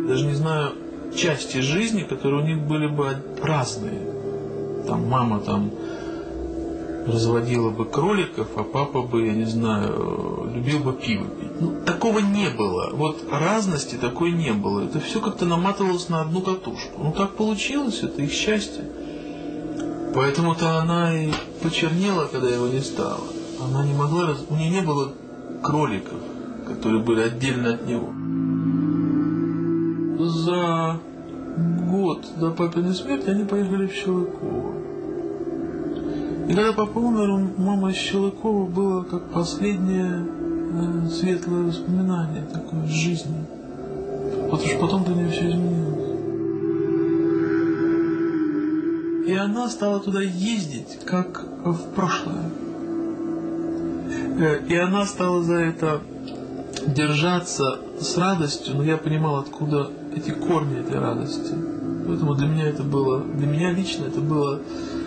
Даже не знаю части жизни, которые у них были бы разные. Там мама разводила бы кроликов, а папа бы, я не знаю, любил бы пиво пить. Ну, такого не было. Вот разности такой не было. Это все как-то наматывалось на одну катушку. Ну, так получилось, это их счастье. Поэтому-то она и почернела, когда его не стало. Она не могла, у нее не было кроликов, которые были отдельно от него. За год до папиной смерти они поехали в Щелыково. И когда папа умер, мама из Щелыкова было как последнее светлое воспоминание такое жизни. Потому что потом для нее все изменилось. И она стала туда ездить, как в прошлое. И она стала за это держаться с радостью, но я понимал, откуда эти корни этой радости. Поэтому для меня лично это было,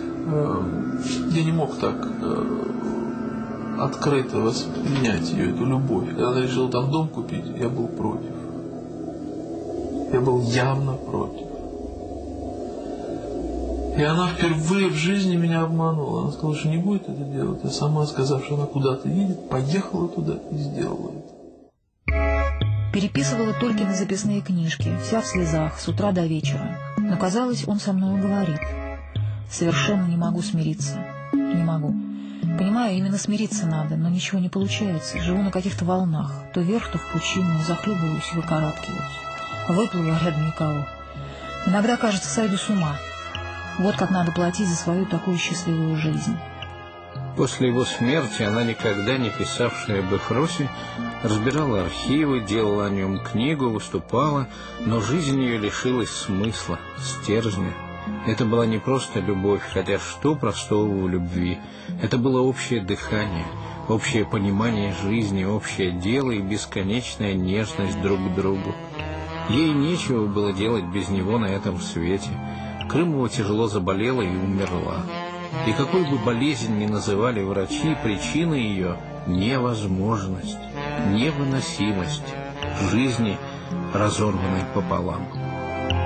я не мог так открыто воспринять ее, эту любовь. Когда она решила там дом купить, я был против. Я был явно против. И она впервые в жизни меня обманула. Она сказала, что не будет это делать. А сама, сказав, что она куда-то едет, поехала туда и сделала это. Переписывала Толькины записные книжки, вся в слезах, с утра до вечера. Но, казалось, он со мной говорит. Совершенно не могу смириться. Не могу. Понимаю, именно смириться надо, но ничего не получается. Живу на каких-то волнах. То вверх, то в пучину, захлебываюсь, выкарабкиваюсь. Выплыла рядом никого. Иногда, кажется, сойду с ума. Вот как надо платить за свою такую счастливую жизнь. После его смерти она, никогда не писавшая об Эфросе, разбирала архивы, делала о нем книгу, выступала, но жизнь ее лишилась смысла, стержня. Это была не просто любовь, хотя что простого в любви. Это было общее дыхание, общее понимание жизни, общее дело и бесконечная нежность друг к другу. Ей нечего было делать без него на этом свете. Крымова тяжело заболела и умерла. И какой бы болезнь ни называли врачи, причиной ее – невозможность, невыносимость жизни, разорванной пополам.